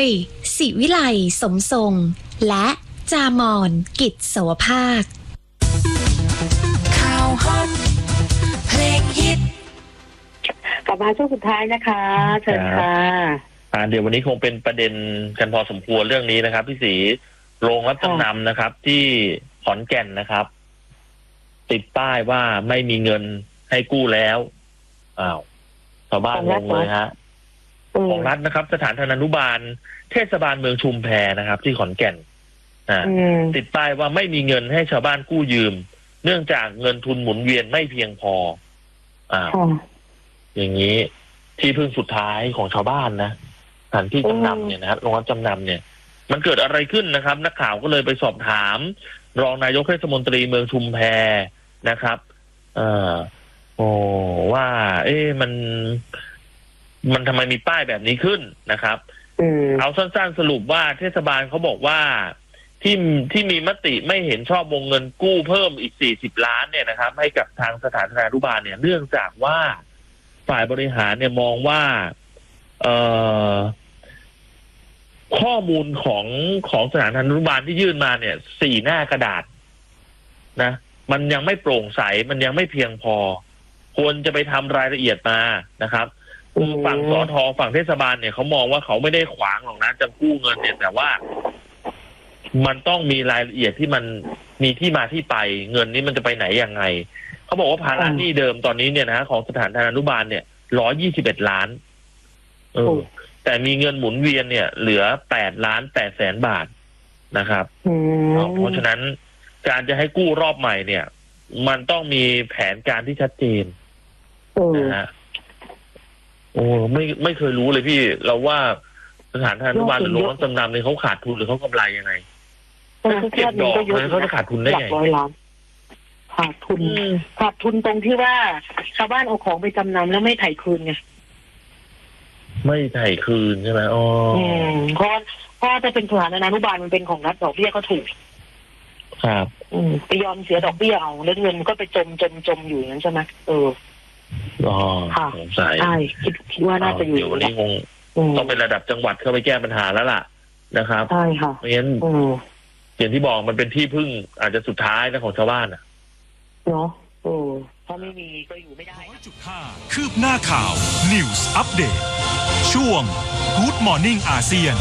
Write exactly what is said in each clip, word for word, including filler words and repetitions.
ยศิวิไลสมทรงและจามอนกิจสวภาคข่าวฮอตเพลงฮิตกลับมาช่วงสุดท้ายนะคะเชิญค่ะอ่าเดี๋ยววันนี้คงเป็นประเด็นกันพอสมควรเรื่องนี้นะครับพี่ศรีโรงรับจำนำนะครับที่ขอนแก่นนะครับติดป้ายว่าไม่มีเงินให้กู้แล้วอ้าวชาวบ้านงงเลยฮะของรัฐนะครับสถานธนานุบาลเทศบาลเมืองชุมแพนะครับที่ขอนแก่นอ่าติดป้ายว่าไม่มีเงินให้ชาวบ้านกู้ยืมเนื่องจากเงินทุนหมุนเวียนไม่เพียงพออ้าวอย่างนี้ที่พึ่งสุดท้ายของชาวบ้านนะสถานที่จำนำเนี่ยนะโรงรับจำนำเนี่ยมันเกิดอะไรขึ้นนะครับนักข่าวก็เลยไปสอบถามรองนายกเทศมนตรีเมืองชุมแพนะครับเอ่อโอ้ว่าเอ๊ะมันมันทำไมมีป้ายแบบนี้ขึ้นนะครับเอาสั้นๆสรุปว่าเทศบาลเขาบอกว่าที่ที่มีมติไม่เห็นชอบวงเงินกู้เพิ่มอีกสี่สิบล้านเนี่ยนะครับให้กับทางสถานธนานุบาลเนี่ยเนื่องจากว่าฝ่ายบริหารเนี่ยมองว่าเอ่อข้อมูลของของสถานธนานุบาลที่ยื่นมาเนี่ยสี่หน้ากระดาษนะมันยังไม่โปร่งใสมันยังไม่เพียงพอควรจะไปทำรายละเอียดมานะครับคือฝั่งสทฝั่งเทศบาลเนี่ยเขามองว่าเขาไม่ได้ขวางหรอกนะจะกู้เงินเนี่ยแต่ว่ามันต้องมีรายละเอียดที่มันมีที่มาที่ไปเงินนี้มันจะไปไหนยังไงเขาบอกว่าภาระหนี้เดิมตอนนี้เนี่ยนะของสถานธนานุบาลเนี่ยร้อยยี่สิบเอ็ดล้านเออแต่มีเงินหมุนเวียนเนี่ยเหลือแปดล้านแปดแสนบาทนะครับเพราะฉะนั้นการจะให้กู้รอบใหม่เนี่ยมันต้องมีแผนการที่ชัดเจนนะฮะโอ้ไม่ไม่เคยรู้เลยพี่เราว่าสถานธนานุบาลหรือโรงรับจำนำเนี่ยเขาขาดทุนหรือเขากำไรยังไงเขาเก็บดอกเลยเขาจะขาดทุนได้ไงร้อยล้านขาดทุนขาดทุนตรงที่ว่าชาวบ้านเอาของไปจำนำแล้วไม่ไถ่คืนไงไม่ไถ่คืนใช่ไหมอ๋อเพราะเพราะจะเป็นสถานธนานุบาลมันเป็นของรัฐดอกเบี้ยก็ถูกครับอืมไปยอมเสียดอกเบี้ยเอาแล้วเงินก็ไปจมจมจมอยู่อย่างนั้นใช่ไหมเอออ๋อสงสัยใช่คิดคิดว่าน่าจะอยู่เดี๋ยววันนี้คงต้องเป็นระดับจังหวัดเข้าไปแก้ปัญหาแล้วล่ะนะครับใช่ค่ะเพราะฉะนั้นอย่างที่บอกมันเป็นที่พึ่งอาจจะสุดท้ายนะของชาวบ้านอ่ะเนาะโอ้ถ้าไม่มีก็อยู่ไม่ได้ร้อยจุดห้า คืบหน้าข่าว News Update ช่วง Good Morning อาเซียน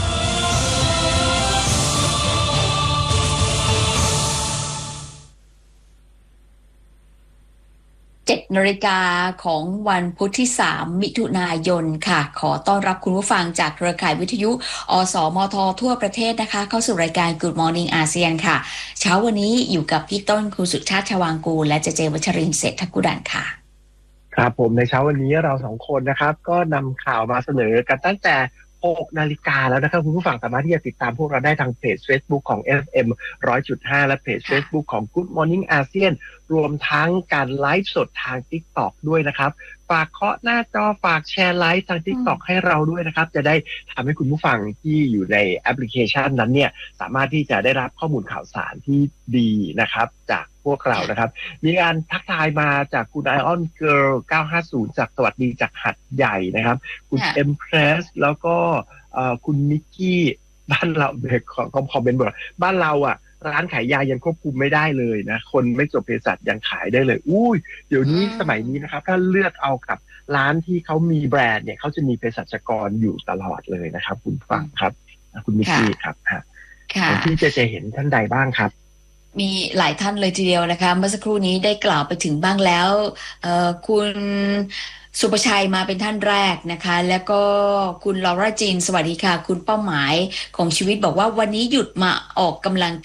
เจ็ดนาฬิกาของวันพุธที่สามมิถุนายนค่ะขอต้อนรับคุณผู้ฟังจากเครือข่ายวิทยุอสมททั่วประเทศนะคะเข้าสู่รายการ Good Morning อาเซียนค่ะเช้าวันนี้อยู่กับพี่ต้นคุณสุชาติชวางกูลและเจเจวัชรินทร์เศรษฐกุดันค่ะครับผมในเช้าวันนี้เราสองคนนะครับก็นำข่าวมาเสนอกันตั้งแต่หกนาฬิกาแล้วนะครับคุณผู้ฟังสามารถที่จะติดตามพวกเราได้ทางเพจ Facebook ของ เอฟ เอ็ม หนึ่งร้อยจุดห้า และเพจ Facebook ของ Good Morning อาเซียนรวมทั้งการไลฟ์สดทาง TikTok ด้วยนะครับฝากเคาะหน้าจอฝากแชร์ไลฟ์ทาง TikTok ให้เราด้วยนะครับจะได้ทำให้คุณผู้ฟังที่อยู่ในแอปพลิเคชันนั้นเนี่ยสามารถที่จะได้รับข้อมูลข่าวสารที่ดีนะครับจากพวกเรานะครับมีการทักทายมาจากคุณ Ion Girl เก้าห้าศูนย์จากสวัสดีจากหัดใหญ่นะครับคุณ Empress แล้วก็คุณนิกกี้บ้านเราเด็กของคอมเมนต์บอกบ้านเราอ่ะร้านขายยายังควบคุมไม่ได้เลยนะคนไม่จบเภสัชยังขายได้เลยอุ้ยเดี๋ยวนี้สมัยนี้นะครับถ้าเลือกเอากับร้านที่เขามีแบรนด์เนี่ยเขาจะมีเภสัชกรอยู่ตลอดเลยนะครับคุณฟังครับคุณนิกกี้ครับค่ะที่จะจะเห็นท่านใดบ้างครับมีหลายท่านเลยทีเดียวนะคะเมื่อสักครู่นี้ได้กล่าวไปถึงบ้างแล้วเอ่อคุณสุประชัยมาเป็นท่านแรกนะคะแล้วก็คุณลอร่าจีนสวัสดีค่ะคุณเป้าหมายของชีวิตบอกว่าวันนี้หยุดมาออกกำลัง